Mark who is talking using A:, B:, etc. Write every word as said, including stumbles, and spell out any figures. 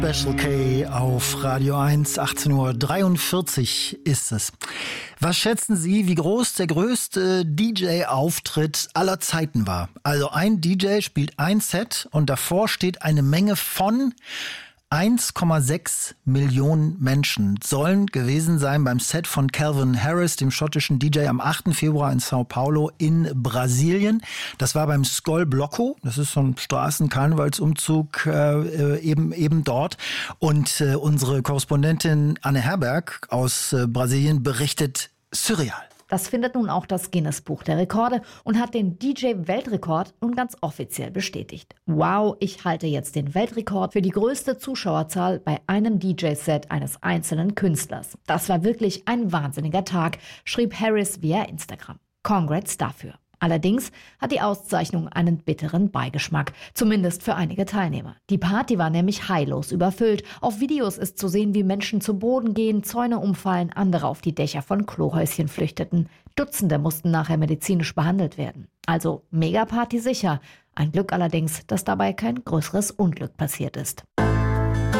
A: Special K auf Radio eins, achtzehn Uhr dreiundvierzig ist es. Was schätzen Sie, wie groß der größte D J-Auftritt aller Zeiten war? Also ein D J spielt ein Set und davor steht eine Menge von eins Komma sechs Millionen Menschen sollen gewesen sein beim Set von Calvin Harris, dem schottischen D J, am achten Februar in Sao Paulo in Brasilien. Das war beim Skol Bloco, das ist so ein Straßenkarnevalsumzug äh, eben eben dort. Und äh, unsere Korrespondentin Anne Herberg aus äh, Brasilien berichtet surreal.
B: Das findet nun auch das Guinness-Buch der Rekorde und hat den D J-Weltrekord nun ganz offiziell bestätigt. Wow, ich halte jetzt den Weltrekord für die größte Zuschauerzahl bei einem D J-Set eines einzelnen Künstlers. Das war wirklich ein wahnsinniger Tag, schrieb Harris via Instagram. Congrats dafür. Allerdings hat die Auszeichnung einen bitteren Beigeschmack, zumindest für einige Teilnehmer. Die Party war nämlich heillos überfüllt. Auf Videos ist zu sehen, wie Menschen zu Boden gehen, Zäune umfallen, andere auf die Dächer von Klohäuschen flüchteten. Dutzende mussten nachher medizinisch behandelt werden. Also Megaparty sicher. Ein Glück allerdings, dass dabei kein größeres Unglück passiert ist.